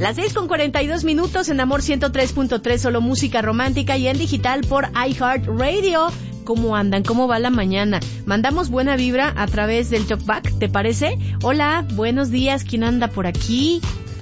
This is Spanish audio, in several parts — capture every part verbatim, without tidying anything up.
Las seis con cuarenta y dos minutos en Amor ciento tres punto tres, solo música romántica, y en digital por iHeartRadio. ¿Cómo andan? ¿Cómo va la mañana? Mandamos buena vibra a través del talkback, ¿te parece? Hola, buenos días, ¿quién anda por aquí?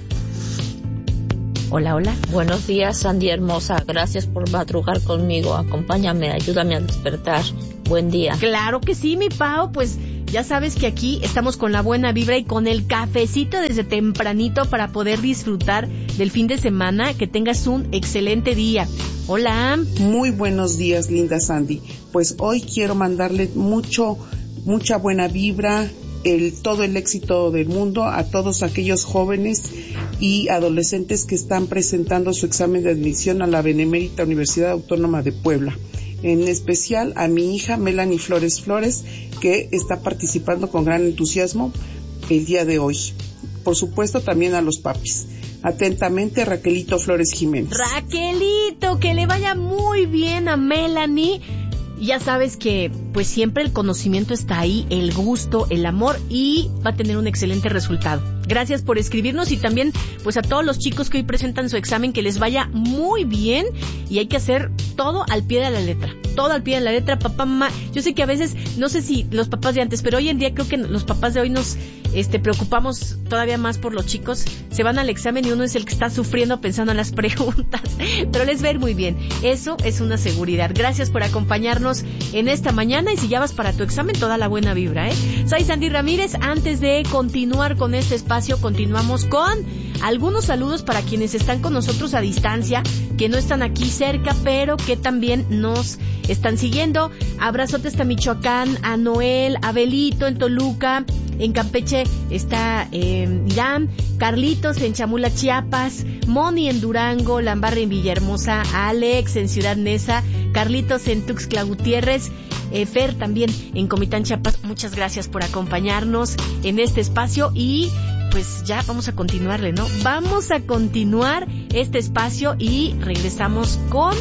Hola, hola. Buenos días, Sandy hermosa. Gracias por madrugar conmigo. Acompáñame, ayúdame a despertar. Buen día. Claro que sí, mi Pao. Pues ya sabes que aquí estamos con la buena vibra y con el cafecito desde tempranito para poder disfrutar del fin de semana. Que tengas un excelente día. Hola. Muy buenos días, linda Sandy. Pues hoy quiero mandarle mucho, mucha buena vibra, el todo el éxito del mundo a todos aquellos jóvenes y adolescentes que están presentando su examen de admisión a la Benemérita Universidad Autónoma de Puebla. En especial a mi hija Melanie Flores Flores, que está participando con gran entusiasmo el día de hoy. Por supuesto, también a los papis. Atentamente, Raquelito Flores Jiménez. Raquelito, que le vaya muy bien a Melanie. Ya sabes que pues siempre el conocimiento está ahí, el gusto, el amor, y va a tener un excelente resultado. Gracias por escribirnos, y también pues a todos los chicos que hoy presentan su examen, que les vaya muy bien, y hay que hacer todo al pie de la letra, todo al pie de la letra, papá, mamá. Yo sé que a veces, no sé si los papás de antes, pero hoy en día creo que los papás de hoy nos este preocupamos todavía más por los chicos. Se van al examen y uno es el que está sufriendo pensando en las preguntas, pero les va a ir muy bien. Eso es una seguridad. Gracias por acompañarnos en esta mañana, y si ya vas para tu examen, toda la buena vibra, ¿eh? Soy Sandy Ramírez. Antes de continuar con este espacio, continuamos con algunos saludos para quienes están con nosotros a distancia, que no están aquí cerca, pero que también nos están siguiendo. Abrazotes a Michoacán, a Noel, a Belito en Toluca, en Campeche está eh, Irán, Carlitos en Chamula, Chiapas, Moni en Durango, Lambarra en Villahermosa, Alex en Ciudad Neza, Carlitos en Tuxtla Gutiérrez, eh, Fer también en Comitán, Chiapas. Muchas gracias por acompañarnos en este espacio, y pues ya vamos a continuarle, ¿no? Vamos a continuar este espacio y regresamos con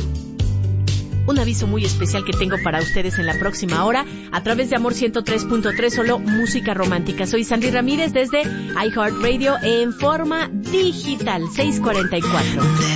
un aviso muy especial que tengo para ustedes en la próxima hora a través de Amor ciento tres punto tres, solo música romántica. Soy Sandy Ramírez desde iHeartRadio en forma digital. seis cuarenta y cuatro.